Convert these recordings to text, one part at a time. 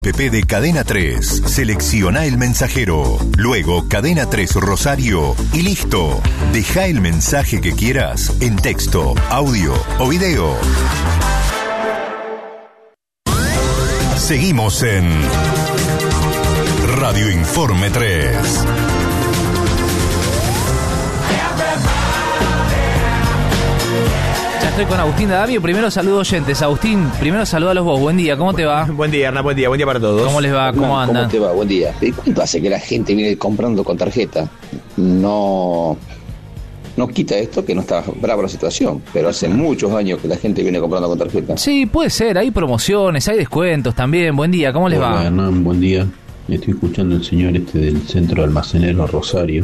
de Cadena 3. Selecciona el mensajero. Luego Cadena 3 Rosario y listo. Deja el mensaje que quieras en texto, audio o video. Seguimos en Radio Informe 3. Estoy con Agustín D'Adamio. Primero saludo oyentes. Agustín, primero saludalos vos. Buen día, ¿cómo te va? Buen día, Hernán, buen día para todos. ¿Cómo les va? ¿Cómo andan? ¿Cómo te va? Buen día. ¿Cuánto hace que la gente viene comprando con tarjeta? No quita esto que no está brava la situación, pero hace muchos años que la gente viene comprando con tarjeta. Sí, puede ser. Hay promociones, hay descuentos también. Buen día, ¿cómo les va? Hola, Hernán, buen día. Estoy escuchando al señor del Centro Almacenero Rosario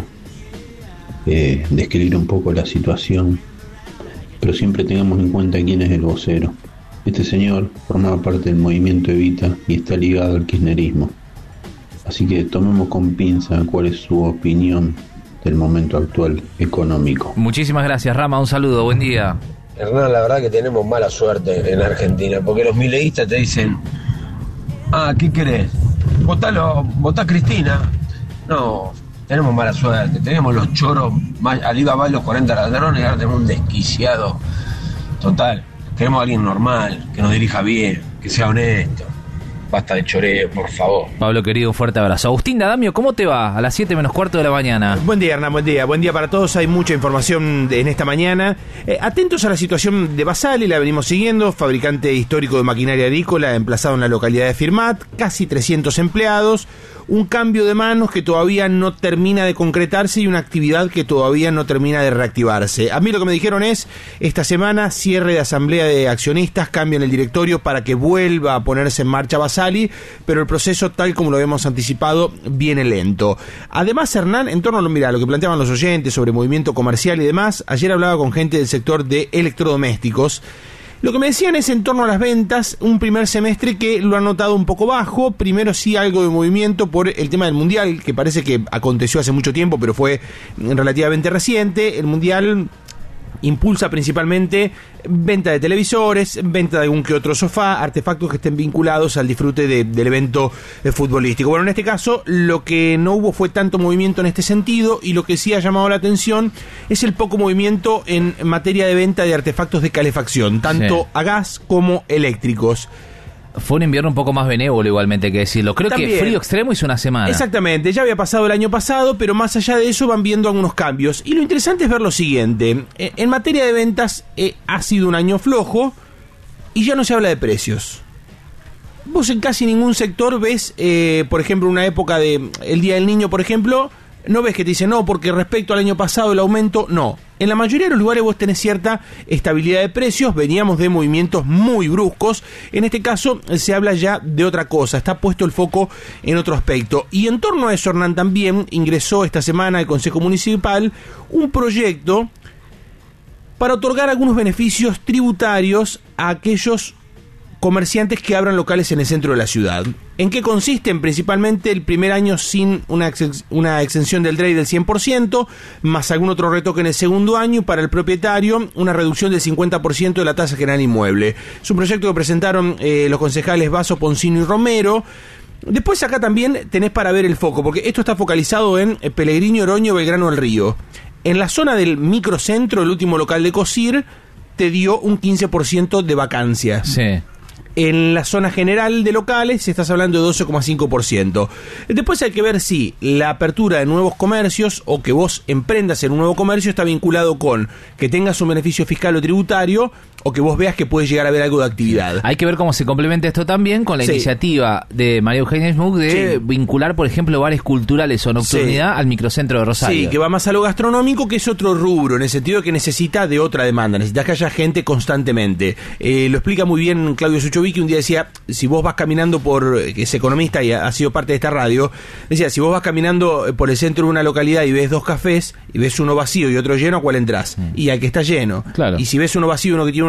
describir un poco la situación, pero siempre tengamos en cuenta quién es el vocero. Este señor formaba parte del movimiento Evita y está ligado al kirchnerismo. Así que tomemos con pinza cuál es su opinión del momento actual económico. Muchísimas gracias, Rama. Un saludo. Buen día. Hernán, la verdad que tenemos mala suerte en Argentina, porque los mileístas te dicen: ¿qué querés? Votá a Cristina. No, tenemos mala suerte. Tenemos los choros, Alibaba y los 40 ladrones, y ahora tenemos un desquiciado total. Queremos a alguien normal, que nos dirija bien, que sea honesto. Basta de choreo, por favor. Pablo, querido, un fuerte abrazo. Agustín D'Adamio, ¿cómo te va? A las 7 menos cuarto de la mañana. Buen día, Hernán, buen día. Buen día para todos. Hay mucha información en esta mañana. Atentos a la situación de Basali, la venimos siguiendo. Fabricante histórico de maquinaria agrícola, emplazado en la localidad de Firmat. Casi 300 empleados. Un cambio de manos que todavía no termina de concretarse y una actividad que todavía no termina de reactivarse. A mí lo que me dijeron es, esta semana, cierre de asamblea de accionistas, cambio en el directorio para que vuelva a ponerse en marcha Basali, pero el proceso, tal como lo habíamos anticipado, viene lento. Además, Hernán, en torno a lo que planteaban los oyentes sobre movimiento comercial y demás, ayer hablaba con gente del sector de electrodomésticos. Lo que me decían es en torno a las ventas, un primer semestre que lo han notado un poco bajo. Primero sí algo de movimiento por el tema del Mundial, que parece que aconteció hace mucho tiempo, pero fue relativamente reciente. El Mundial impulsa principalmente venta de televisores, venta de algún que otro sofá, artefactos que estén vinculados al disfrute del evento futbolístico. Bueno, en este caso lo que no hubo fue tanto movimiento en este sentido, y lo que sí ha llamado la atención es el poco movimiento en materia de venta de artefactos de calefacción, tanto a gas como eléctricos. Fue un invierno un poco más benévolo, igualmente, que decirlo. Creo también, que frío extremo hizo una semana. Exactamente, ya había pasado el año pasado, pero más allá de eso van viendo algunos cambios. Y lo interesante es ver lo siguiente. En materia de ventas ha sido un año flojo y ya no se habla de precios. Vos en casi ningún sector ves, por ejemplo, una época de el Día del Niño, por ejemplo, no ves que te dicen, no, porque respecto al año pasado el aumento, no. En la mayoría de los lugares vos tenés cierta estabilidad de precios, veníamos de movimientos muy bruscos. En este caso se habla ya de otra cosa, está puesto el foco en otro aspecto. Y en torno a eso, Hernán, también ingresó esta semana al Consejo Municipal un proyecto para otorgar algunos beneficios tributarios a aquellos comerciantes que abran locales en el centro de la ciudad. ¿En qué consisten? Principalmente el primer año sin una exención del DREI del 100%, más algún otro retoque en el segundo año, y para el propietario una reducción del 50% de la tasa general inmueble. Es un proyecto que presentaron los concejales Basso, Poncino y Romero. Después acá también tenés para ver el foco, porque esto está focalizado en Pellegrini, Oroño, Belgrano del Río. En la zona del microcentro, el último local de COSIR te dio un 15% de vacancia. Sí. En la zona general de locales estás hablando de 12,5%. Después hay que ver si la apertura de nuevos comercios o que vos emprendas en un nuevo comercio está vinculado con que tengas un beneficio fiscal o tributario, o que vos veas que puede llegar a haber algo de actividad. Hay que ver cómo se complementa esto también con la iniciativa de María Eugenia Schmuck de vincular, por ejemplo, bares culturales o nocturnidad al microcentro de Rosario. Sí, que va más a lo gastronómico, que es otro rubro, en el sentido de que necesita de otra demanda, necesitas que haya gente constantemente. Lo explica muy bien Claudio Suchovicki. Un día decía, si vos vas caminando que es economista y ha sido parte de esta radio, decía, si vos vas caminando por el centro de una localidad y ves dos cafés, y ves uno vacío y otro lleno, ¿a cuál entrás? Y al que está lleno. Claro. Y si ves uno vacío y uno que tiene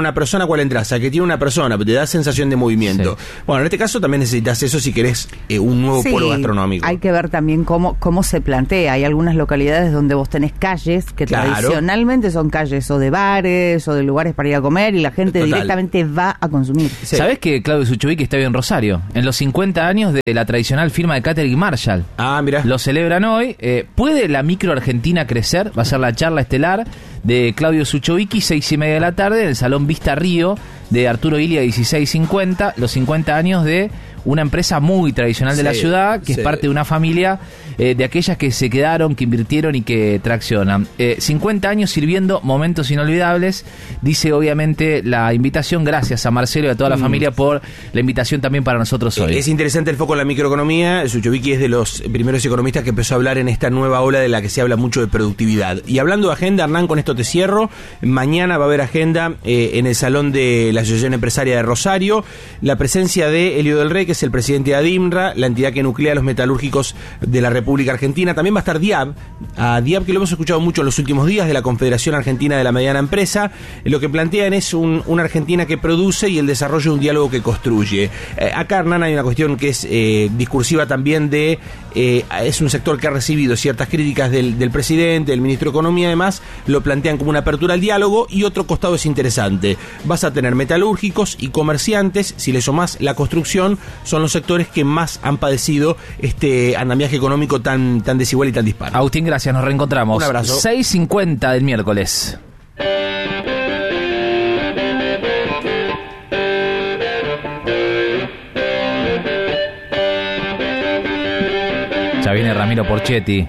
una persona, ¿cuál entras? A que tiene una persona, pero te da sensación de movimiento. Sí. Bueno, en este caso también necesitas eso si querés un nuevo polo gastronómico. Hay que ver también cómo se plantea. Hay algunas localidades donde vos tenés calles que tradicionalmente son calles o de bares o de lugares para ir a comer y la gente directamente va a consumir. Sí. ¿Sabés que Claudio Suchovicki está bien en Rosario? En los 50 años de la tradicional firma de catering Marshall. Ah, mirá. Lo celebran hoy. ¿Puede la micro Argentina crecer? Va a ser la charla estelar de Claudio Suchovicki, 6:30 de la tarde, en el Salón Vista Río de Arturo Illia 1650, los 50 años de una empresa muy tradicional de la ciudad, que es parte de una familia de aquellas que se quedaron, que invirtieron y que traccionan. 50 años sirviendo momentos inolvidables, dice obviamente la invitación. Gracias a Marcelo y a toda la familia por la invitación también para nosotros hoy. Es interesante el foco en la microeconomía. Suchovicki es de los primeros economistas que empezó a hablar en esta nueva ola de la que se habla mucho de productividad. Y hablando de agenda, Hernán, con esto te cierro. Mañana va a haber agenda en el Salón de la Asociación Empresaria de Rosario, la presencia de Elio del Rey, que es el presidente de ADIMRA, la entidad que nuclea a los metalúrgicos de la República Argentina. También va a estar Diab, que lo hemos escuchado mucho en los últimos días, de la Confederación Argentina de la Mediana Empresa. Lo que plantean es una Argentina que produce y el desarrollo de un diálogo que construye. Acá, Hernán, hay una cuestión que es discursiva también es un sector que ha recibido ciertas críticas del presidente, del ministro de Economía, además, lo plantean como una apertura al diálogo, y otro costado es interesante. Vas a tener metalúrgicos y comerciantes, si le sumás la construcción, son los sectores que más han padecido este andamiaje económico tan desigual y tan dispar. Agustín, gracias, nos reencontramos. Un abrazo. 6:50 del miércoles. Ya viene Ramiro Porchetti.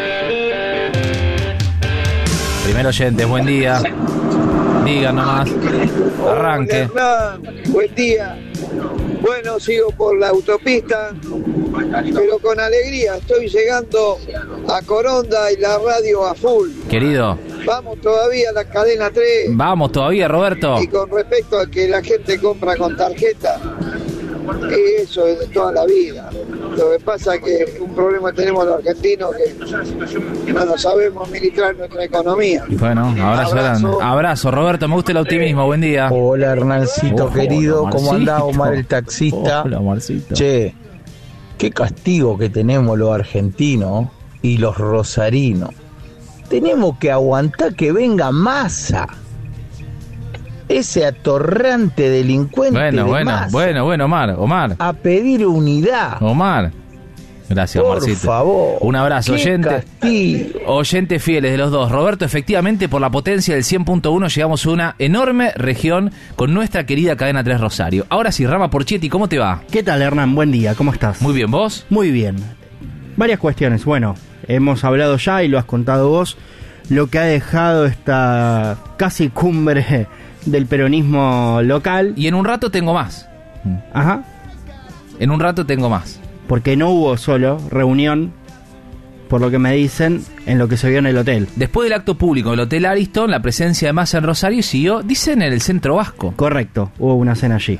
Primer oyente, buen día. Diga nomás. Arranque. Hola, buen día. Bueno, sigo por la autopista, pero con alegría. Estoy llegando a Coronda y la radio a full. Querido. Vamos todavía a la cadena 3. Vamos todavía, Roberto. Y con respecto a que la gente compra con tarjeta, eso es de toda la vida. Lo que pasa es que un problema tenemos los argentinos, que no nos sabemos administrar nuestra economía. Bueno, abrazo, Roberto, me gusta el optimismo, buen día. Hola, Hernancito querido, ¿cómo andás? Omar el taxista. Hola, Omarcito. Che, qué castigo que tenemos los argentinos y los rosarinos. Tenemos que aguantar que venga Massa, ese atorrante delincuente de Massa. Bueno, Omar. A pedir unidad. Omar. Gracias, Omarcito. Por favor. Un abrazo, oyente. Castigo. Oyentes fieles de los dos. Roberto, efectivamente, por la potencia del 100.1 llegamos a una enorme región con nuestra querida cadena 3 Rosario. Ahora sí, Rama Porchetti, ¿cómo te va? ¿Qué tal, Hernán? Buen día, ¿cómo estás? Muy bien, ¿vos? Muy bien. Varias cuestiones. Bueno, hemos hablado ya y lo has contado vos, lo que ha dejado esta casi cumbre del peronismo local. Y en un rato tengo más. Ajá. En un rato tengo más. Porque no hubo solo reunión, por lo que me dicen, en lo que se vio en el hotel. Después del acto público en el Hotel Ariston, la presencia de Massa en Rosario siguió, dicen, en el Centro Vasco. Correcto, hubo una cena allí.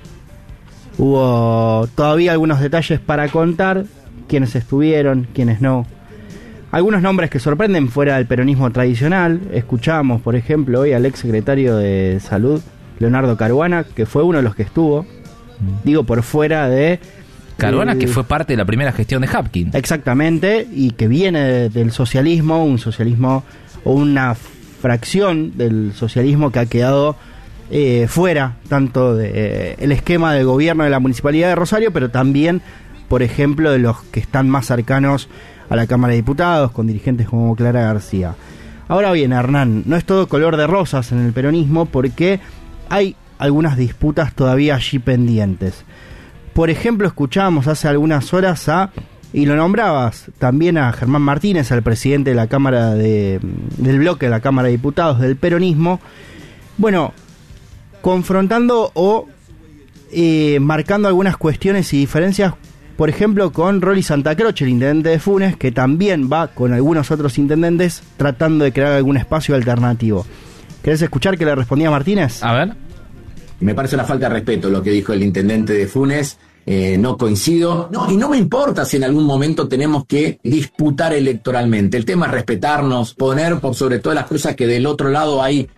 Hubo todavía algunos detalles para contar, quiénes estuvieron, quiénes no. Algunos nombres que sorprenden fuera del peronismo tradicional. Escuchamos, por ejemplo, hoy al ex secretario de Salud, Leonardo Caruana, que fue uno de los que estuvo, digo, por fuera de... Caruana, que fue parte de la primera gestión de Hapkin. Exactamente, y que viene del socialismo, un socialismo o una fracción del socialismo que ha quedado fuera tanto del esquema del gobierno de la Municipalidad de Rosario, pero también, por ejemplo, de los que están más cercanos a la Cámara de Diputados, con dirigentes como Clara García. Ahora bien, Hernán, no es todo color de rosas en el peronismo, porque hay algunas disputas todavía allí pendientes. Por ejemplo, escuchábamos hace algunas horas y lo nombrabas también a Germán Martínez, al presidente de la Cámara del bloque de la Cámara de Diputados del peronismo, bueno, confrontando o marcando algunas cuestiones y diferencias, por ejemplo, con Rolly Santacroce, el intendente de Funes, que también va con algunos otros intendentes tratando de crear algún espacio alternativo. ¿Querés escuchar qué le respondía Martínez? A ver. Me parece una falta de respeto lo que dijo el intendente de Funes. No coincido. No, y no me importa si en algún momento tenemos que disputar electoralmente. El tema es respetarnos, poner por sobre todas las cosas que del otro lado hay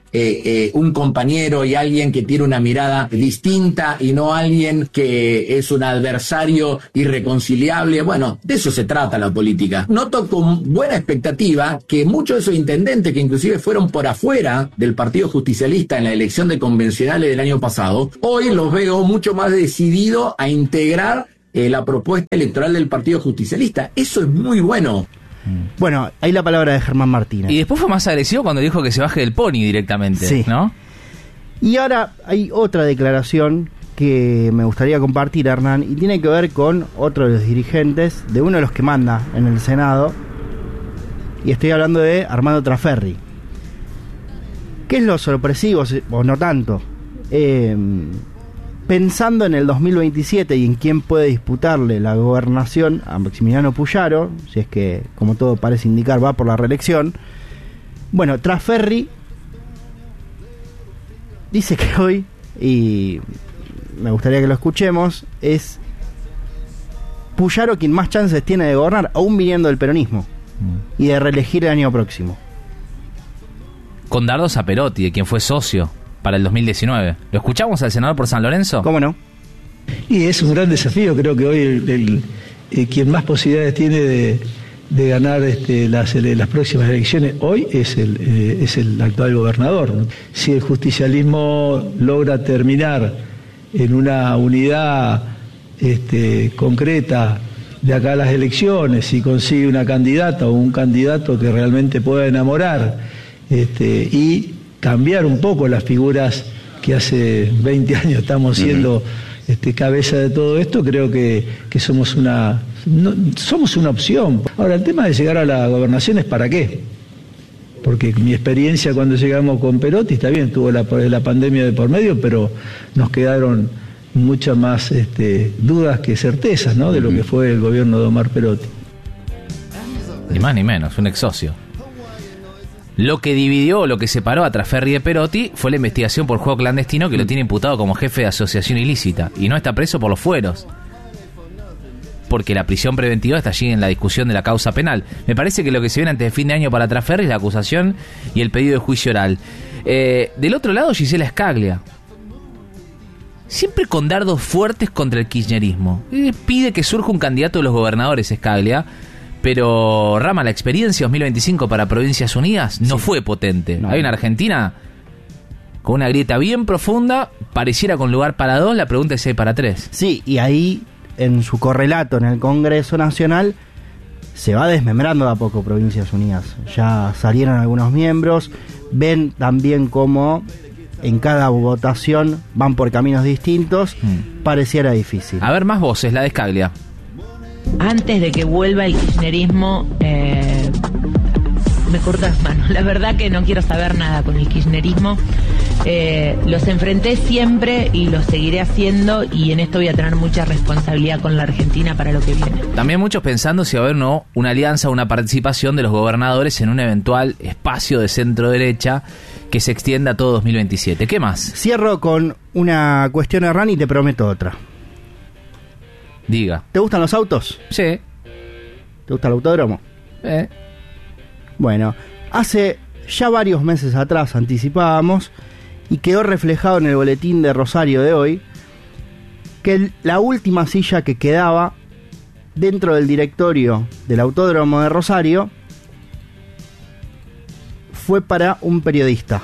un compañero y alguien que tiene una mirada distinta y no alguien que es un adversario irreconciliable. Bueno, de eso se trata la política. Noto con buena expectativa que muchos de esos intendentes que inclusive fueron por afuera del Partido Justicialista en la elección de convencionales del año pasado, hoy los veo mucho más decididos a integrar la propuesta electoral del Partido Justicialista. Eso es muy bueno. Bueno, ahí la palabra de Germán Martínez. Y después fue más agresivo cuando dijo que se baje del pony directamente, sí, ¿no? Y ahora hay otra declaración que me gustaría compartir, Hernán, y tiene que ver con otro de los dirigentes, de uno de los que manda en el Senado, y estoy hablando de Armando Traferri. ¿Qué es lo sorpresivo, o no tanto? Pensando en el 2027 y en quién puede disputarle la gobernación a Maximiliano Puyaro, si es que, como todo parece indicar, va por la reelección. Bueno, Traferri dice que hoy, y me gustaría que lo escuchemos, es Puyaro quien más chances tiene de gobernar, aún viniendo del peronismo, y de reelegir el año próximo. Con Dardo Zaperotti, de quien fue socio para el 2019. ¿Lo escuchamos al senador por San Lorenzo? ¿Cómo no? Y es un gran desafío. Creo que hoy quien más posibilidades tiene de ganar las próximas elecciones hoy es el actual gobernador, ¿no? Si el justicialismo logra terminar en una unidad concreta de acá a las elecciones, si consigue una candidata o un candidato que realmente pueda enamorar y cambiar un poco las figuras que hace 20 años estamos siendo cabeza de todo esto, creo que somos una opción. Ahora, el tema de llegar a la gobernación es para qué. Porque mi experiencia cuando llegamos con Perotti, está bien, tuvo la pandemia de por medio, pero nos quedaron muchas más dudas que certezas, ¿no?, de lo que fue el gobierno de Omar Perotti. Ni más ni menos, un ex socio. Lo que dividió, lo que separó a Traferri de Perotti fue la investigación por juego clandestino, que lo tiene imputado como jefe de asociación ilícita y no está preso por los fueros, porque la prisión preventiva está allí en la discusión de la causa penal. Me parece que lo que se viene antes de fin de año para Traferri es la acusación y el pedido de juicio oral. Del otro lado, Gisela Scaglia, siempre con dardos fuertes contra el kirchnerismo. Pide que surja un candidato de los gobernadores, Scaglia. Pero, Rama, la experiencia 2025 para Provincias Unidas no fue potente. No. Hay una Argentina con una grieta bien profunda, pareciera con lugar para dos, la pregunta es si hay para tres. Sí, y ahí, en su correlato en el Congreso Nacional, se va desmembrando de a poco Provincias Unidas. Ya salieron algunos miembros, ven también cómo en cada votación van por caminos distintos, pareciera difícil. A ver, más voces, la de Scaglia. Antes de que vuelva el kirchnerismo, me corto las manos. La verdad que no quiero saber nada con el kirchnerismo. Los enfrenté siempre y los seguiré haciendo, y en esto voy a tener mucha responsabilidad con la Argentina para lo que viene. También muchos pensando si va a haber no una alianza, una participación de los gobernadores en un eventual espacio de centro derecha que se extienda a todo 2027. ¿Qué más? Cierro con una cuestión, Hernán, y te prometo otra. Diga. ¿Te gustan los autos? Sí. ¿Te gusta el autódromo? Bueno, hace ya varios meses atrás anticipábamos, y quedó reflejado en el boletín de Rosario de hoy, que la última silla que quedaba dentro del directorio del Autódromo de Rosario fue para un periodista.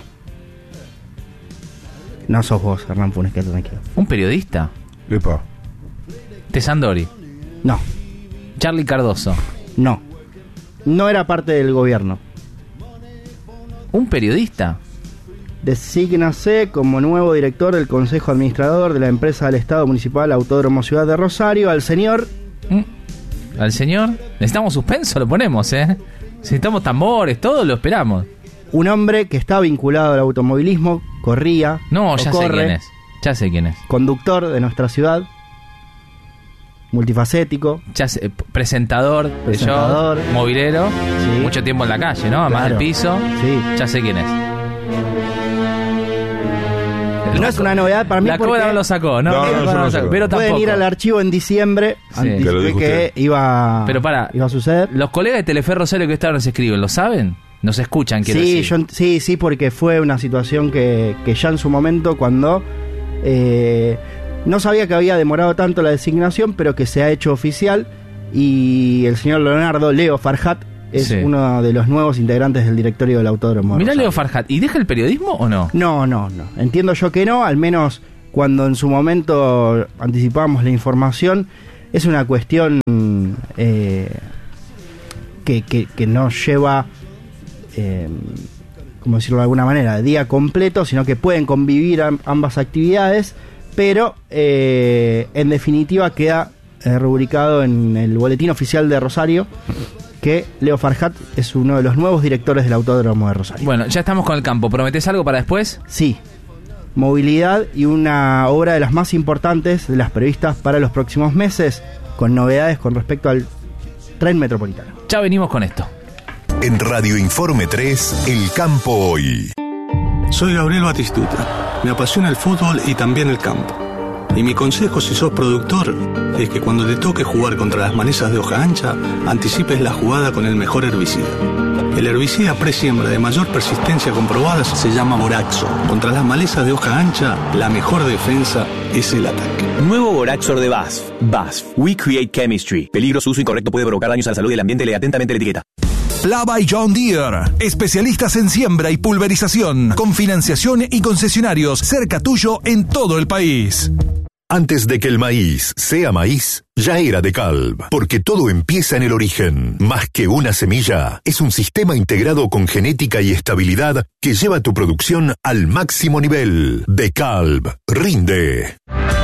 No sos vos, Hernán Funes, que tranquilo. ¿Un periodista? Epa. Tesandori. No. Charlie Cardoso. No. No era parte del gobierno. ¿Un periodista? Desígnase como nuevo director del Consejo Administrador de la empresa del Estado Municipal Autódromo Ciudad de Rosario al señor... ¿Al señor? Necesitamos suspenso, lo ponemos, Necesitamos tambores, todo lo esperamos. Un hombre que está vinculado al automovilismo, corría... No, ya sé quién es. Ya sé quién es. Conductor de nuestra ciudad. Multifacético. Ya sé, presentador, movilero. Sí. Mucho tiempo en la calle, ¿no? Además del piso. Sí. Ya sé quién es. No es una novedad para mí. La Cobra no lo sacó, ¿no? No sacó. Pero pueden ir al archivo en diciembre. Sí. Anticipé que iba a suceder. Los colegas de Telefe Rosario que estaban nos escriben, ¿lo saben? Nos escuchan, quiero decir. Sí, porque fue una situación que ya en su momento, cuando no sabía que había demorado tanto la designación, pero que se ha hecho oficial, y el señor Leo Farhat es uno de los nuevos integrantes del directorio del Autódromo. Mirá Leo Farhat, ¿y deja el periodismo o no? No. Entiendo yo que no, al menos cuando en su momento anticipábamos la información. Es una cuestión que no lleva, como decirlo de alguna manera, día completo, sino que pueden convivir ambas actividades, pero en definitiva queda rubricado en el boletín oficial de Rosario que Leo Farhat es uno de los nuevos directores del Autódromo de Rosario. Bueno, ya estamos con el campo. ¿Prometés algo para después? Sí. Movilidad y una obra de las más importantes de las previstas para los próximos meses, con novedades con respecto al tren metropolitano. Ya venimos con esto. En Radio Informe 3, El Campo Hoy. Soy Gabriel Batistuta. Me apasiona el fútbol y también el campo. Y mi consejo, si sos productor, es que cuando te toque jugar contra las malezas de hoja ancha, anticipes la jugada con el mejor herbicida. El herbicida presiembra de mayor persistencia comprobada se llama Boraxor. Contra las malezas de hoja ancha, la mejor defensa es el ataque. Nuevo Boraxor de BASF. BASF. We Create Chemistry. Peligro, su uso incorrecto puede provocar daños a la salud y el ambiente. Lee atentamente la etiqueta. Plava y John Deere, especialistas en siembra y pulverización, con financiación y concesionarios cerca tuyo en todo el país. Antes de que el maíz sea maíz, ya era DeKalb, porque todo empieza en el origen. Más que una semilla, es un sistema integrado con genética y estabilidad que lleva tu producción al máximo nivel. DeKalb, rinde.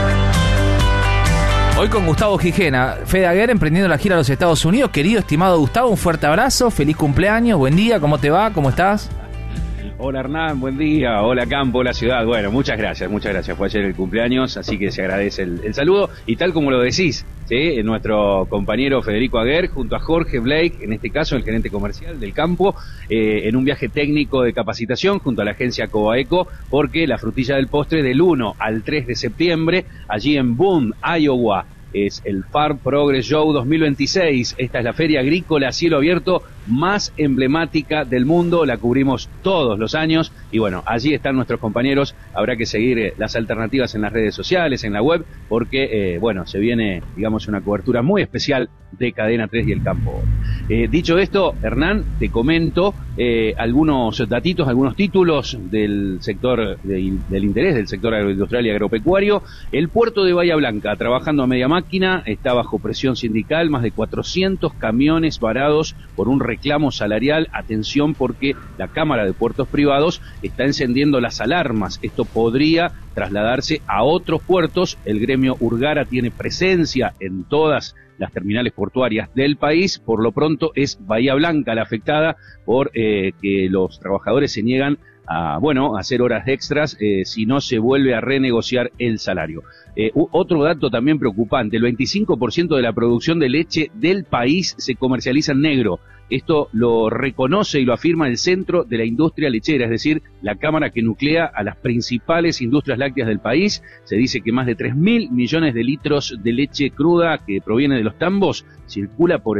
Hoy con Gustavo Gijena, Fede Aguer emprendiendo la gira a los Estados Unidos. Querido, estimado Gustavo, un fuerte abrazo, feliz cumpleaños, buen día, ¿cómo te va? ¿Cómo estás? Hola Hernán, buen día, hola campo, hola ciudad. Bueno, muchas gracias, fue ayer el cumpleaños, así que se agradece el saludo. Y tal como lo decís, ¿sí? Nuestro compañero Federico Aguer junto a Jorge Blake, en este caso el gerente comercial del campo, en un viaje técnico de capacitación junto a la agencia Cobaeco, porque la frutilla del postre del 1 al 3 de septiembre, allí en Boone, Iowa, es el Farm Progress Show 2026. Esta es la feria agrícola a cielo abierto más emblemática del mundo, la cubrimos todos los años y bueno, allí están nuestros compañeros. Habrá que seguir las alternativas en las redes sociales, en la web, porque bueno, se viene, digamos, una cobertura muy especial de Cadena 3 y el campo. Dicho esto, Hernán, te comento algunos datitos, algunos títulos del sector del interés del sector agroindustrial y agropecuario. El puerto de Bahía Blanca, trabajando a media máquina, está bajo presión sindical, más de 400 camiones varados por un reclamo salarial. Atención, porque la Cámara de Puertos Privados está encendiendo las alarmas. Esto podría trasladarse a otros puertos. El gremio Urgara tiene presencia en todas las terminales portuarias del país. Por lo pronto es Bahía Blanca la afectada por que los trabajadores se niegan a hacer horas extras si no se vuelve a renegociar el salario. Otro dato también preocupante: el 25% de la producción de leche del país se comercializa en negro. Esto lo reconoce y lo afirma el Centro de la Industria Lechera, es decir, la cámara que nuclea a las principales industrias lácteas del país. Se dice que más de 3.000 millones de litros de leche cruda que proviene de los tambos circula por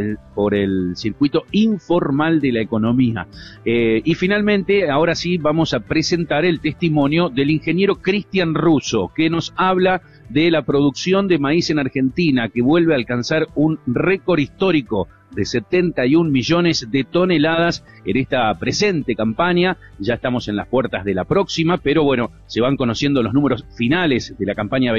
el circuito informal de la economía. Y finalmente, ahora sí, vamos a presentar el testimonio del ingeniero Cristian Russo, que nos habla de la producción de maíz en Argentina, que vuelve a alcanzar un récord histórico de 71 millones de toneladas en esta presente campaña. Ya estamos en las puertas de la próxima, pero bueno, se van conociendo los números finales de la campaña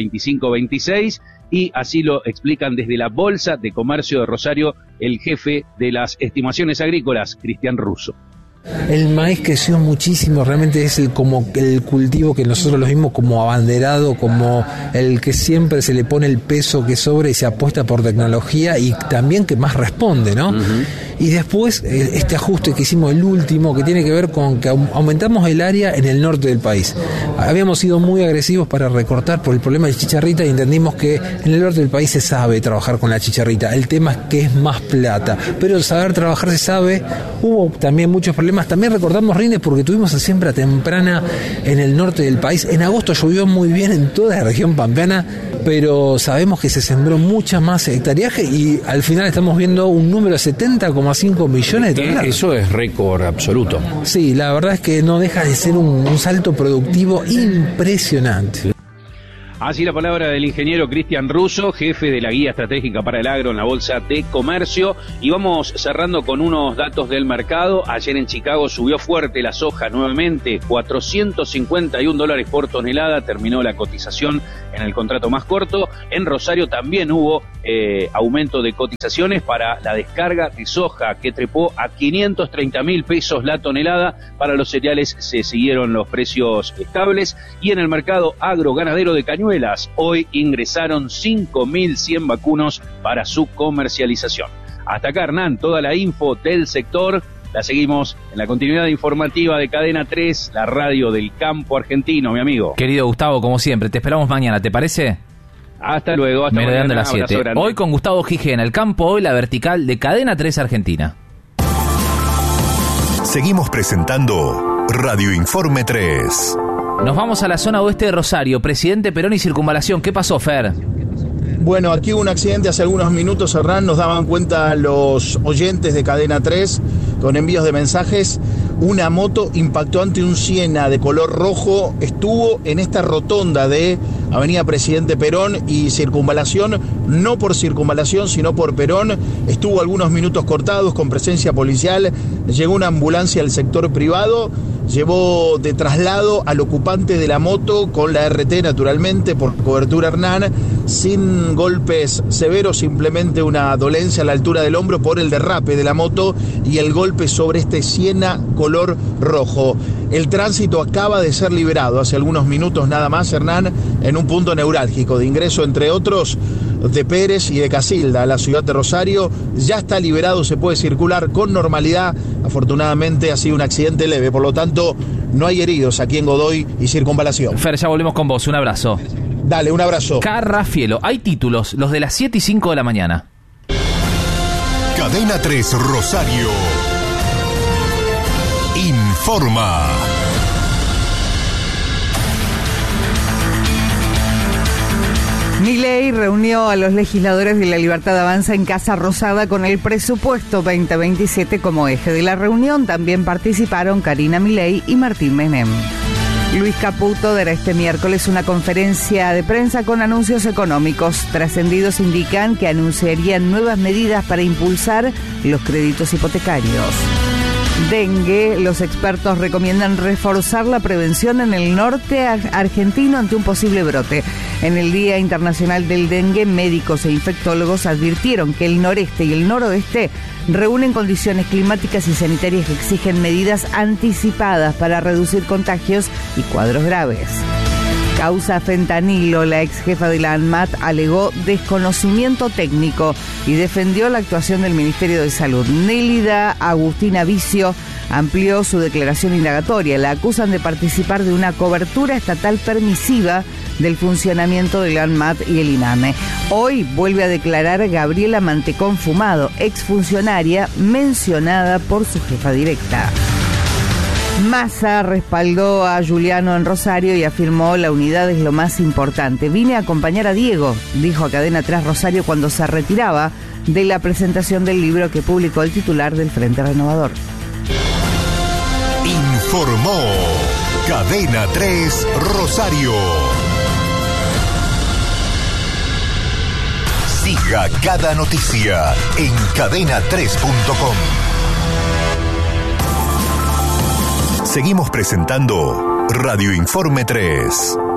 25-26 y así lo explican desde la Bolsa de Comercio de Rosario el jefe de las estimaciones agrícolas, Cristian Russo. El maíz creció muchísimo, realmente es como el cultivo que nosotros lo vimos como abanderado, como el que siempre se le pone el peso que sobra y se apuesta por tecnología y también que más responde, ¿no? Uh-huh. Y después este ajuste que hicimos, el último, que tiene que ver con que aumentamos el área en el norte del país. Habíamos sido muy agresivos para recortar por el problema de chicharrita y entendimos que en el norte del país se sabe trabajar con la chicharrita. El tema es que es más plata, pero saber trabajar se sabe. Hubo también muchos problemas. También recordamos rines porque tuvimos siembra temprana en el norte del país. En agosto llovió muy bien en toda la región pampeana, pero sabemos que se sembró mucha más hectareaje y al final estamos viendo un número de 70,5 4,5 millones de toneladas. Eso es récord absoluto. Sí, la verdad es que no deja de ser un salto productivo impresionante. Así la palabra del ingeniero Cristian Russo, jefe de la Guía Estratégica para el Agro en la Bolsa de Comercio. Y vamos cerrando con unos datos del mercado. Ayer en Chicago subió fuerte la soja nuevamente, $451 por tonelada, terminó la cotización en el contrato más corto. En Rosario también hubo aumento de cotizaciones para la descarga de soja, que trepó a 530.000 pesos la tonelada. Para los cereales se siguieron los precios estables. Y en el mercado agroganadero de Cañuelas, hoy ingresaron 5.100 vacunos para su comercialización. Hasta acá, Hernán, toda la info del sector la seguimos en la continuidad informativa de Cadena 3, la radio del campo argentino, mi amigo. Querido Gustavo, como siempre, te esperamos mañana, ¿te parece? Hasta luego, hasta mañana. De las 7. Hoy con Gustavo Gijena, el campo, hoy la vertical de Cadena 3 Argentina. Seguimos presentando Radio Informe 3. Nos vamos a la zona oeste de Rosario, Presidente Perón y Circunvalación. ¿Qué pasó, Fer? Bueno, aquí hubo un accidente hace algunos minutos, Hernán, nos daban cuenta los oyentes de Cadena 3 con envíos de mensajes. Una moto impactó ante un Siena de color rojo, estuvo en esta rotonda de Avenida Presidente Perón y Circunvalación, no por Circunvalación, sino por Perón. Estuvo algunos minutos cortados con presencia policial, llegó una ambulancia al sector privado, llevó de traslado al ocupante de la moto con la RT, naturalmente, por cobertura, Hernán, sin golpes severos, simplemente una dolencia a la altura del hombro por el derrape de la moto y el golpe sobre este Siena color rojo. El tránsito acaba de ser liberado hace algunos minutos nada más, Hernán, en un punto neurálgico de ingreso, entre otros, de Pérez y de Casilda a la ciudad de Rosario. Ya está liberado, se puede circular con normalidad. Afortunadamente ha sido un accidente leve, por lo tanto no hay heridos aquí en Godoy y Circunvalación. Fer, ya volvemos con vos, un abrazo. Dale, un abrazo. Carrafielo, hay títulos, los de las 7 y 5 de la mañana. Cadena 3 Rosario informa. Milei reunió a los legisladores de La Libertad Avanza en Casa Rosada con el presupuesto 2027 como eje de la reunión. También participaron Karina Milei y Martín Menem. Luis Caputo dará este miércoles una conferencia de prensa con anuncios económicos. Trascendidos indican que anunciarían nuevas medidas para impulsar los créditos hipotecarios. Dengue, los expertos recomiendan reforzar la prevención en el norte argentino ante un posible brote. En el Día Internacional del Dengue, médicos e infectólogos advirtieron que el noreste y el noroeste reúnen condiciones climáticas y sanitarias que exigen medidas anticipadas para reducir contagios y cuadros graves. Causa fentanilo, la ex jefa de la ANMAT alegó desconocimiento técnico y defendió la actuación del Ministerio de Salud. Nélida Agustina Vicio amplió su declaración indagatoria. La acusan de participar de una cobertura estatal permisiva del funcionamiento del ANMAT y el INAME. Hoy vuelve a declarar Gabriela Mantecón Fumado, exfuncionaria mencionada por su jefa directa. Massa respaldó a Giuliano en Rosario y afirmó: la unidad es lo más importante. Vine a acompañar a Diego, dijo a Cadena 3 Rosario cuando se retiraba de la presentación del libro que publicó el titular del Frente Renovador. Informó Cadena 3 Rosario. Siga cada noticia en cadena3.com. Seguimos presentando Radio Informe 3.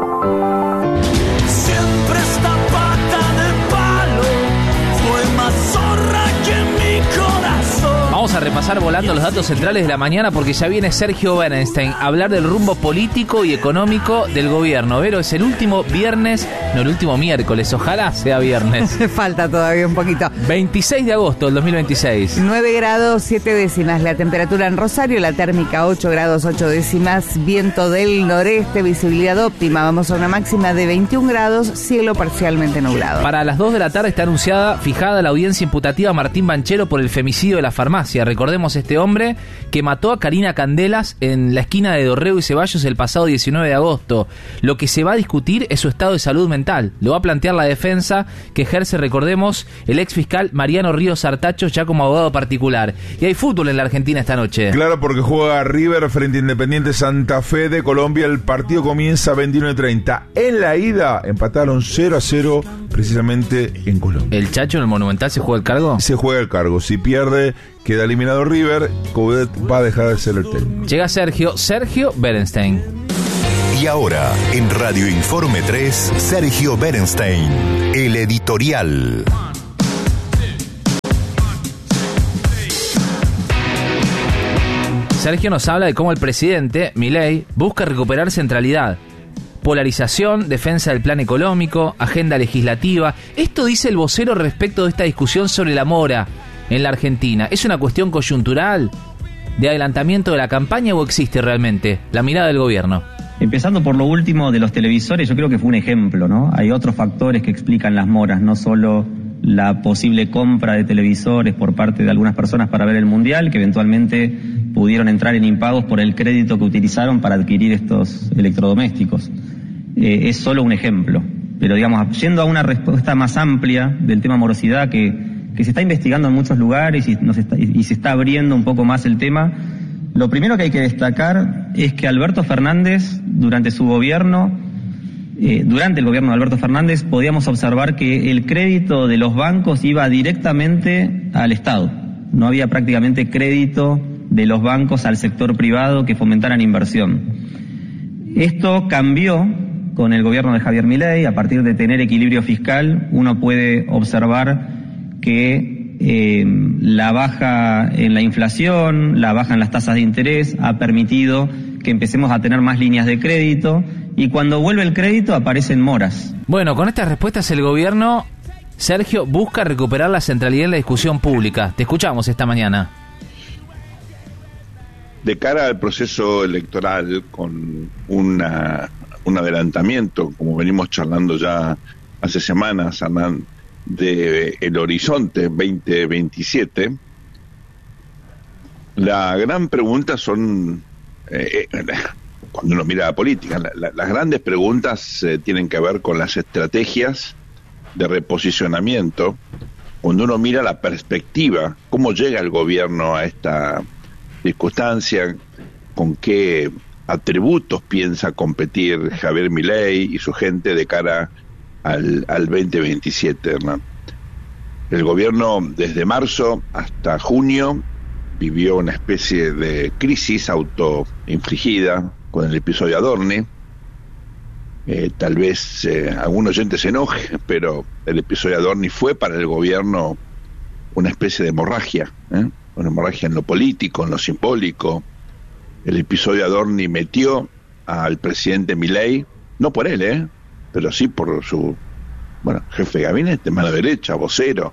Siempre esta pata de palo fue más zorra que mi corazón. Vamos a repasar volando los datos centrales de la mañana porque ya viene Sergio Bernstein a hablar del rumbo político y económico del gobierno. Vero, es el último viernes, no, el último miércoles, ojalá sea viernes. Falta todavía un poquito. 26 de agosto del 2026. 9 grados 7 décimas la temperatura en Rosario, la térmica 8 grados 8 décimas, viento del noreste, visibilidad óptima. Vamos a una máxima de 21 grados, cielo parcialmente nublado. Para las 2 de la tarde está fijada la audiencia imputativa a Martín Banchero por el femicidio de la farmacia. Recordemos recordemos este hombre que mató a Karina Candelas en la esquina de Dorrego y Ceballos el pasado 19 de agosto. Lo que se va a discutir es su estado de salud mental. Lo va a plantear la defensa que ejerce, recordemos, el ex fiscal Mariano Ríos Artacho, ya como abogado particular. Y hay fútbol en la Argentina esta noche. Claro, porque juega River frente a Independiente Santa Fe de Colombia. El partido comienza a 21:30. En la ida empataron 0-0 precisamente en Colombia. ¿El Chacho en el Monumental se juega el cargo? Se juega el cargo. Si pierde, queda eliminado River. Coudet va a dejar de ser el técnico. Llega Sergio Berenstein. Y ahora, en Radio Informe 3, Sergio Berenstein, el editorial. Sergio nos habla de cómo el presidente, Milei, busca recuperar centralidad. Polarización, defensa del plan económico, agenda legislativa. Esto dice el vocero respecto de esta discusión sobre la mora en la Argentina. ¿Es una cuestión coyuntural de adelantamiento de la campaña o existe realmente la mirada del gobierno? Empezando por lo último de los televisores, yo creo que fue un ejemplo, ¿no? Hay otros factores que explican las moras, no solo la posible compra de televisores por parte de algunas personas para ver el Mundial, que eventualmente pudieron entrar en impagos por el crédito que utilizaron para adquirir estos electrodomésticos. Es solo un ejemplo, pero digamos, yendo a una respuesta más amplia del tema morosidad que se está investigando en muchos lugares y se está abriendo un poco más el tema, lo primero que hay que destacar es que Alberto Fernández, durante el gobierno de Alberto Fernández, podíamos observar que el crédito de los bancos iba directamente al Estado. No había prácticamente crédito de los bancos al sector privado que fomentaran inversión. Esto cambió con el gobierno de Javier Milei. A partir de tener equilibrio fiscal, uno puede observar que la baja en la inflación, la baja en las tasas de interés ha permitido que empecemos a tener más líneas de crédito, y cuando vuelve el crédito aparecen moras. Bueno, con estas respuestas el gobierno, Sergio, busca recuperar la centralidad en la discusión pública. Te escuchamos esta mañana. De cara al proceso electoral, con un adelantamiento, como venimos charlando ya hace semanas, Hernán, de el horizonte 2027, la gran pregunta son, cuando uno mira la política, las grandes preguntas tienen que ver con las estrategias de reposicionamiento. Cuando uno mira la perspectiva, cómo llega el gobierno a esta circunstancia, con qué atributos piensa competir Javier Milei y su gente de cara al 2027, Hernán. El gobierno desde marzo hasta junio vivió una especie de crisis autoinfligida con el episodio Adorni. Tal vez algún oyente se enoje, pero el episodio Adorni fue para el gobierno una especie de hemorragia, una hemorragia en lo político, en lo simbólico. El episodio Adorni metió al presidente Milei, no por él, pero sí por su, jefe de gabinete, mano derecha, vocero.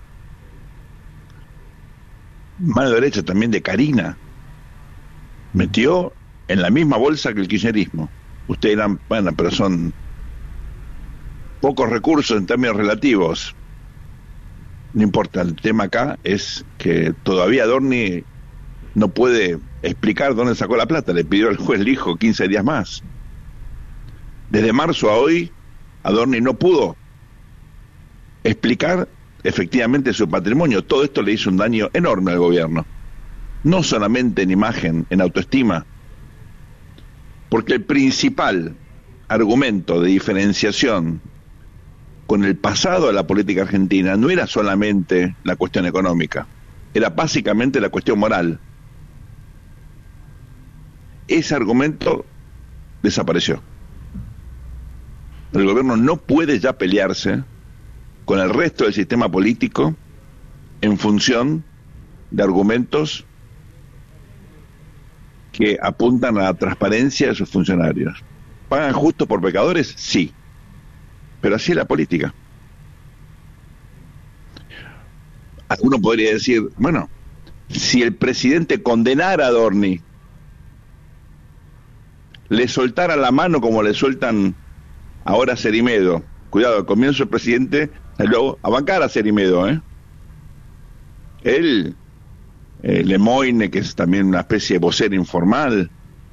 Mano derecha también de Karina. Metió en la misma bolsa que el kirchnerismo. Ustedes dirán, pero son pocos recursos en términos relativos. No importa, el tema acá es que todavía Adorni no puede explicar dónde sacó la plata. Le pidió al juez Lijo 15 días más. Desde marzo a hoy, Adorni no pudo explicar efectivamente su patrimonio. Todo esto le hizo un daño enorme al gobierno, no solamente en imagen, en autoestima, porque el principal argumento de diferenciación con el pasado de la política argentina no era solamente la cuestión económica, era básicamente la cuestión moral. Ese argumento desapareció. El gobierno no puede ya pelearse con el resto del sistema político en función de argumentos que apuntan a la transparencia de sus funcionarios. ¿Pagan justo por pecadores? Sí, pero así es la política. Alguno podría decir, si el presidente condenara a Adorni, le soltara la mano como le sueltan ahora a Cerimedo, cuidado, al comienzo el presidente salió a bancar a Cerimedo, Él Lemoyne, que es también una especie de vocero informal.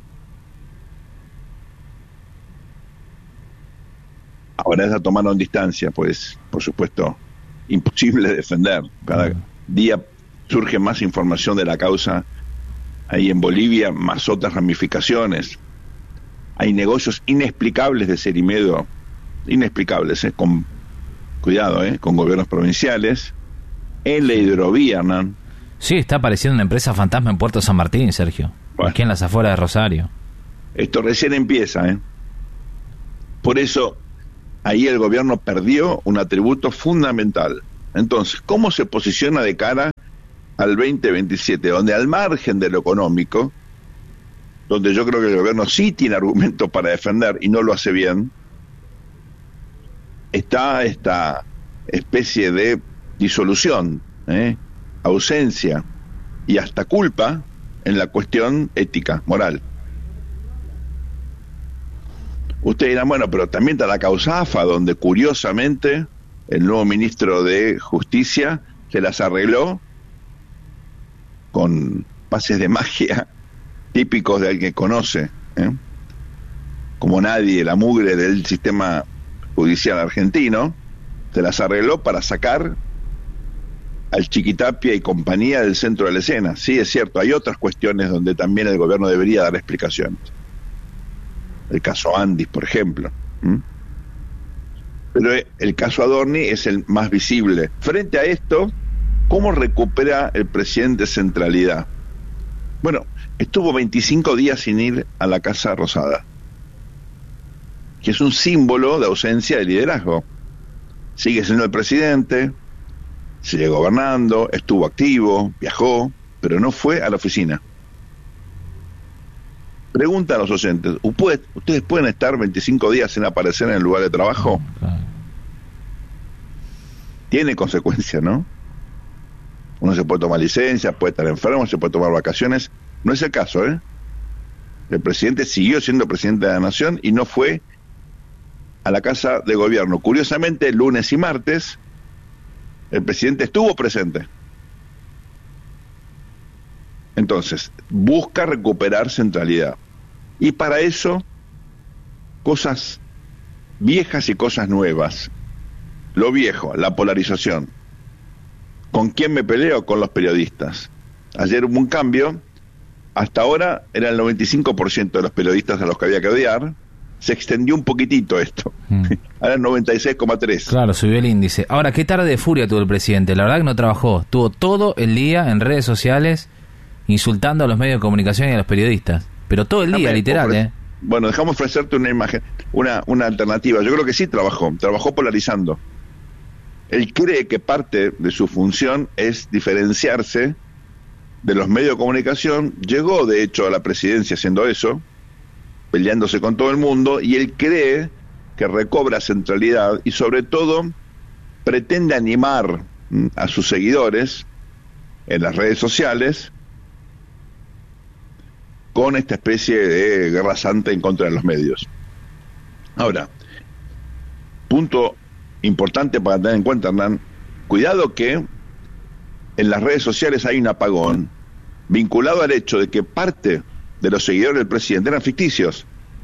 Ahora esa tomaron distancia, pues, por supuesto, imposible de defender. Cada día surge más información de la causa ahí en Bolivia, más otras ramificaciones. Hay negocios inexplicables de Cerimedo, inexplicables, con cuidado, con gobiernos provinciales, en la hidrovía, Hernán. Sí, está apareciendo una empresa fantasma en Puerto San Martín, Sergio, aquí en las afueras de Rosario. Esto recién empieza, Por eso, ahí el gobierno perdió un atributo fundamental. Entonces, ¿cómo se posiciona de cara al 2027? Donde al margen de lo económico, donde yo creo que el gobierno sí tiene argumentos para defender y no lo hace bien, está esta especie de disolución, ausencia y hasta culpa en la cuestión ética, moral. Ustedes dirán, bueno, pero también está la causa AFA, donde curiosamente el nuevo ministro de Justicia se las arregló con pases de magia típicos de alguien que conoce, como nadie, la mugre del sistema judicial argentino, se las arregló para sacar al Chiquitapia y compañía del centro de la escena. Sí, es cierto, hay otras cuestiones donde también el gobierno debería dar explicaciones. El caso Andis, por ejemplo. Pero el caso Adorni es el más visible. Frente a esto, ¿cómo recupera el presidente centralidad? Bueno, estuvo 25 días sin ir a la Casa Rosada, que es un símbolo de ausencia de liderazgo. Sigue siendo el presidente, sigue gobernando, estuvo activo, viajó, pero no fue a la oficina. Pregunta a los oyentes, ¿ustedes pueden estar 25 días sin aparecer en el lugar de trabajo? Tiene consecuencias, ¿no? Uno se puede tomar licencia, puede estar enfermo, se puede tomar vacaciones. No es el caso, El presidente siguió siendo presidente de la nación y no fue a la Casa de Gobierno. Curiosamente, lunes y martes, el presidente estuvo presente. Entonces, busca recuperar centralidad. Y para eso, cosas viejas y cosas nuevas. Lo viejo, la polarización. ¿Con quién me peleo? Con los periodistas. Ayer hubo un cambio. Hasta ahora era el 95% de los periodistas a los que había que odiar. Se extendió un poquitito esto. Ahora es 96,3. Claro, subió el índice. Ahora, qué tarde de furia tuvo el presidente. La verdad que no trabajó. Tuvo todo el día en redes sociales insultando a los medios de comunicación y a los periodistas. Pero todo el día, literal, Bueno, dejamos ofrecerte una imagen, una alternativa. Yo creo que sí trabajó polarizando. Él cree que parte de su función es diferenciarse de los medios de comunicación. Llegó, de hecho, a la presidencia haciendo eso, peleándose con todo el mundo, y él cree que recobra centralidad y sobre todo pretende animar a sus seguidores en las redes sociales con esta especie de guerra santa en contra de los medios. Ahora, punto importante para tener en cuenta, Hernán, cuidado que en las redes sociales hay un apagón vinculado al hecho de que parte de los seguidores del presidente eran ficticios.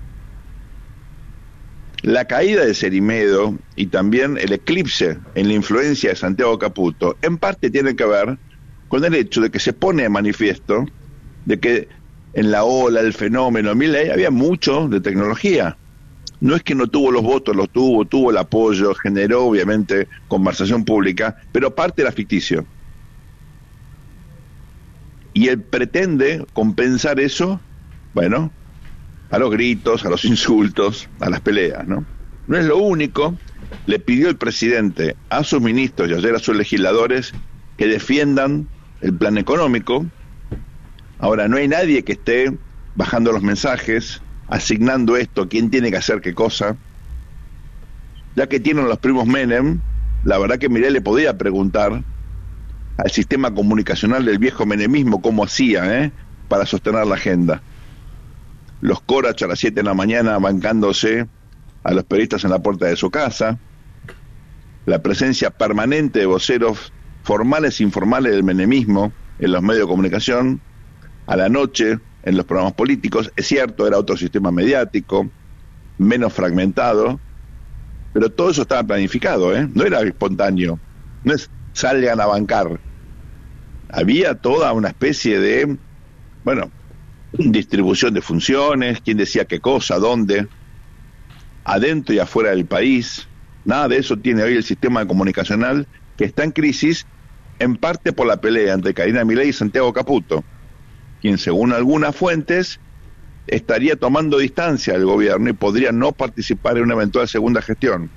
La caída de Cerimedo y también el eclipse en la influencia de Santiago Caputo en parte tiene que ver con el hecho de que se pone de manifiesto de que en la ola del fenómeno Milei había mucho de tecnología. No es que no tuvo los votos, los tuvo el apoyo, generó obviamente conversación pública, pero parte era ficticio. Y él pretende compensar eso, bueno, a los gritos, a los insultos, a las peleas, ¿no? No es lo único. Le pidió el presidente a sus ministros y ayer a sus legisladores que defiendan el plan económico. Ahora, no hay nadie que esté bajando los mensajes, asignando esto, quién tiene que hacer qué cosa. Ya que tienen los primos Menem, la verdad que Milei le podía preguntar al sistema comunicacional del viejo menemismo cómo hacía, para sostener la agenda. Los Corach a las 7 de la mañana bancándose a los periodistas en la puerta de su casa, la presencia permanente de voceros formales e informales del menemismo en los medios de comunicación, a la noche en los programas políticos. Es cierto, era otro sistema mediático, menos fragmentado, pero todo eso estaba planificado, no era espontáneo, no es salgan a bancar. Había toda una especie de, distribución de funciones, quién decía qué cosa, dónde, adentro y afuera del país. Nada de eso tiene hoy el sistema comunicacional, que está en crisis, en parte por la pelea entre Karina Milei y Santiago Caputo, quien según algunas fuentes estaría tomando distancia del gobierno y podría no participar en una eventual segunda gestión.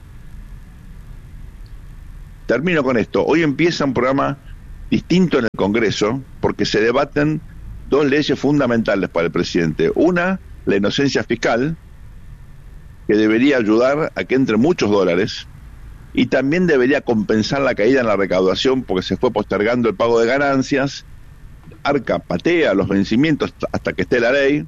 Termino con esto. Hoy empieza un programa distinto en el Congreso porque se debaten dos leyes fundamentales para el presidente. Una, la inocencia fiscal, que debería ayudar a que entren muchos dólares, y también debería compensar la caída en la recaudación porque se fue postergando el pago de ganancias. Arca patea los vencimientos hasta que esté la ley,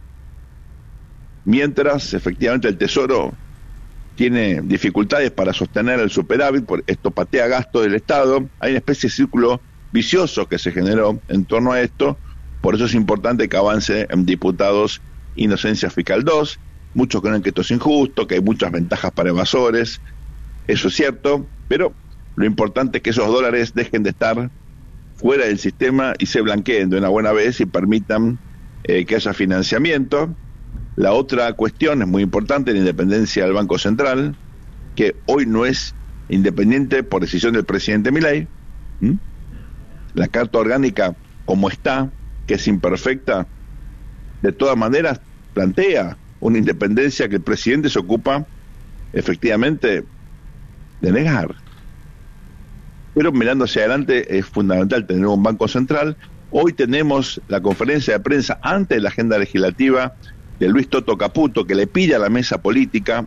mientras efectivamente el Tesoro tiene dificultades para sostener el superávit, por esto patea gasto del Estado. Hay una especie de círculo vicioso que se generó en torno a esto. Por eso es importante que avance en diputados inocencia fiscal 2. Muchos creen que esto es injusto, que hay muchas ventajas para evasores. Eso es cierto, pero lo importante es que esos dólares dejen de estar fuera del sistema y se blanqueen de una buena vez y permitan que haya financiamiento. La otra cuestión es muy importante, la independencia del Banco Central, que hoy no es independiente por decisión del presidente Milei. La Carta Orgánica, como está, que es imperfecta, de todas maneras plantea una independencia que el presidente se ocupa efectivamente de negar. Pero mirando hacia adelante es fundamental tener un Banco Central. Hoy tenemos la conferencia de prensa antes de la agenda legislativa de Luis Toto Caputo, que le pide a la mesa política,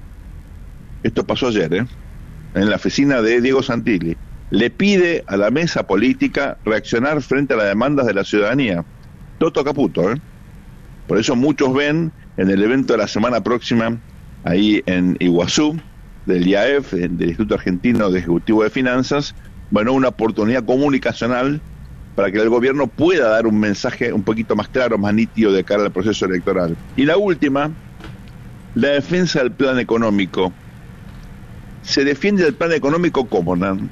esto pasó ayer, en la oficina de Diego Santilli, le pide a la mesa política reaccionar frente a las demandas de la ciudadanía. Toto Caputo, Por eso muchos ven en el evento de la semana próxima, ahí en Iguazú, del IAEF, del Instituto Argentino de Ejecutivo de Finanzas, una oportunidad comunicacional para que el gobierno pueda dar un mensaje un poquito más claro, más nítido de cara al proceso electoral. Y la última, la defensa del plan económico. ¿Se defiende el plan económico cómo, Nan?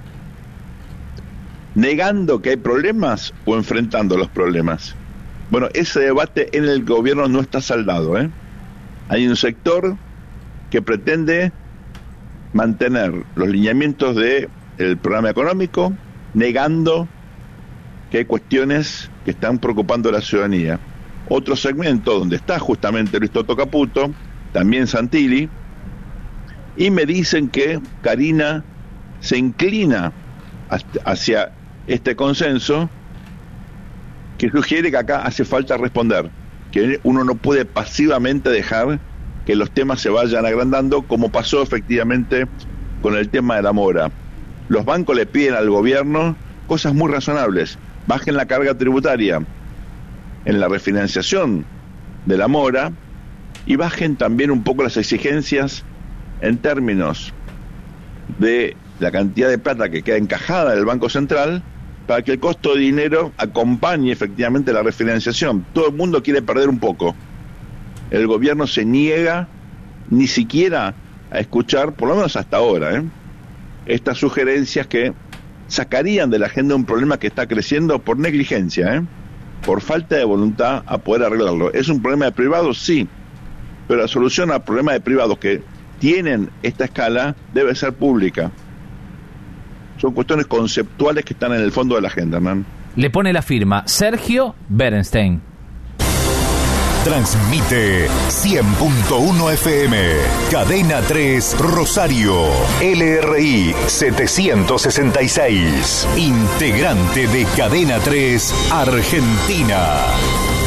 ¿Negando que hay problemas o enfrentando los problemas? Ese debate en el gobierno no está saldado, Hay un sector que pretende mantener los lineamientos del programa económico, negando que hay cuestiones que están preocupando a la ciudadanía. Otro segmento donde está justamente Luis Toto Caputo, también Santilli, y me dicen que Karina se inclina hacia este consenso que sugiere que acá hace falta responder, que uno no puede pasivamente dejar que los temas se vayan agrandando, como pasó efectivamente con el tema de la mora. Los bancos le piden al gobierno cosas muy razonables: bajen la carga tributaria en la refinanciación de la mora y bajen también un poco las exigencias en términos de la cantidad de plata que queda encajada en el Banco Central, para que el costo de dinero acompañe efectivamente la refinanciación. Todo el mundo quiere perder un poco. El gobierno se niega ni siquiera a escuchar, por lo menos hasta ahora, estas sugerencias que sacarían de la agenda un problema que está creciendo por negligencia, por falta de voluntad a poder arreglarlo. ¿Es un problema de privados? Sí, pero la solución al problema de privados que tienen esta escala debe ser pública. Son cuestiones conceptuales que están en el fondo de la agenda, man. Le pone la firma Sergio Berenstein. Transmite 100.1 FM, Cadena 3 Rosario, LRI 766, integrante de Cadena 3 Argentina.